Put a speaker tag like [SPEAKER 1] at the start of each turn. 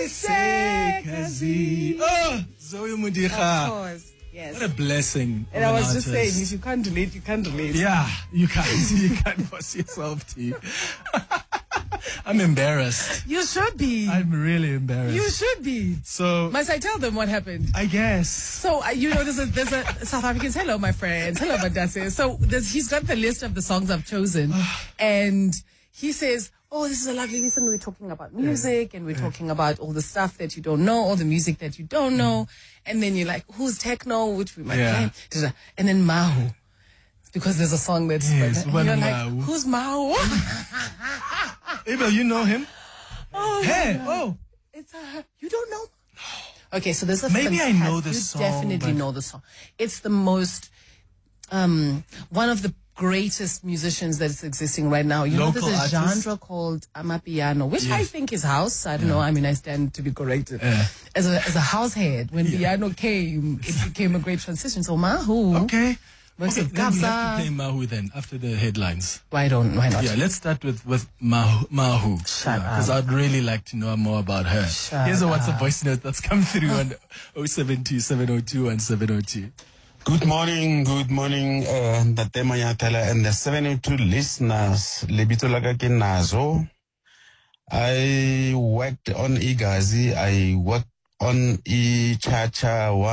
[SPEAKER 1] Sekazi. Oh, Zoe Mudicha.
[SPEAKER 2] Of course. Yes.
[SPEAKER 1] What a blessing.
[SPEAKER 2] And I was just saying, if you can't relate, you can't relate.
[SPEAKER 1] Yeah, you can't. You can't force yourself to. I'm embarrassed.
[SPEAKER 2] You should be.
[SPEAKER 1] I'm really embarrassed.
[SPEAKER 2] You should be.
[SPEAKER 1] So
[SPEAKER 2] must I tell them what happened?
[SPEAKER 1] I guess.
[SPEAKER 2] So there's a South Africans. Hello, my friends. Hello, Madase. So he's got the list of the songs I've chosen, and he says, "Oh, this is a lovely listen. We're talking about music, and we're talking about all the stuff that you don't know, all the music that you don't know." And then you're like, "Who's techno?" Which we might claim. And then Mahu, because there's a song that's and you're like, "Who's Mahu?"
[SPEAKER 1] Abel, you know him?
[SPEAKER 2] Oh,
[SPEAKER 1] hey,
[SPEAKER 2] it's you don't know? Okay, so there's a
[SPEAKER 1] maybe I know the song.
[SPEAKER 2] You definitely know the song. It's the most one of the greatest musicians that's existing right now. You
[SPEAKER 1] Local
[SPEAKER 2] know, there's a
[SPEAKER 1] artist?
[SPEAKER 2] genre called Amapiano, which I think is house. I don't know. I mean, I stand to be corrected. As a house head, when piano came, it became a great transition. So Mahu.
[SPEAKER 1] Okay.
[SPEAKER 2] Works with
[SPEAKER 1] then we have
[SPEAKER 2] Kabza.
[SPEAKER 1] to play Mahu then after the headlines.
[SPEAKER 2] Why not?
[SPEAKER 1] Yeah, let's start with Mahu.
[SPEAKER 2] Shut up.
[SPEAKER 1] Because I'd really like to know more about her. Here's a WhatsApp voice note that's come through on 072 702 and 702.
[SPEAKER 3] Good morning, Ntate Manyatela and the 702 listeners. Lebito laga ke Nazo. I worked on Igazi. I worked on Ichacha.